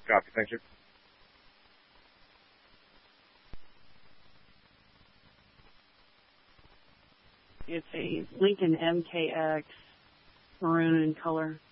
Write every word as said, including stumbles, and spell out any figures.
Copy. Thank you. It's a Lincoln M K X, maroon in color.